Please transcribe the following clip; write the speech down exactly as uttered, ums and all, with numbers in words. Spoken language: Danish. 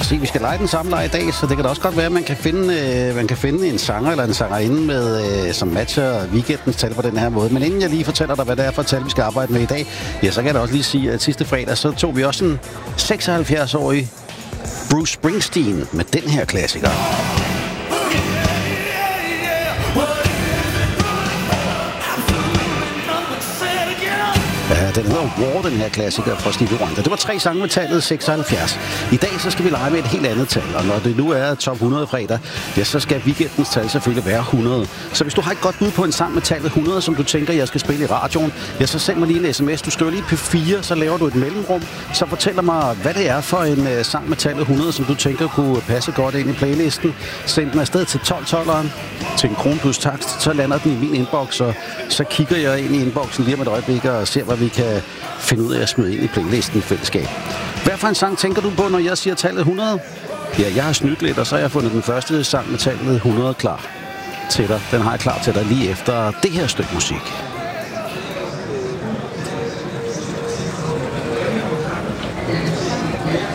se, vi skal lege den samme leg i dag, så det kan da også godt være, at man kan finde, øh, man kan finde en sanger eller en sangerinde, med, øh, som matcher weekendens tal på den her måde. Men inden jeg lige fortæller dig, hvad det er for et tal, vi skal arbejde med i dag, ja, så kan jeg da også lige sige, at sidste fredag, så tog vi også en seksoghalvfjerds-årig Bruce Springsteen med den her klassiker. Ja, den hedder War, den her klassiker fra Stevie Wonder. Det var tre sange med tallet seksoghalvfjerds. I dag så skal vi lege med et helt andet tal, og når det nu er top hundrede fredag, ja, så skal weekendens tal selvfølgelig være hundrede. Så hvis du har et godt bud på en sang med tallet hundrede, som du tænker, jeg skal spille i radioen, ja, så send mig lige en sms. Du skriver lige P fire, så laver du et mellemrum, så fortæller mig, hvad det er for en uh, sang med tallet hundrede, som du tænker kunne passe godt ind i playlisten. Send den afsted til tolv tolveren til en krone plus takst, så lander den i min inbox, og så kigger jeg ind i inboxen lige om et øjeblik og ser, hvad vi kan finde ud af at smide ind i playlisten i fællesskab. Hvad for en sang tænker du på, når jeg siger tallet hundrede? Ja, jeg har snydt lidt, og så har jeg fundet den første sang med tallet hundrede klar til dig. Den har jeg klar til dig lige efter det her stykke musik.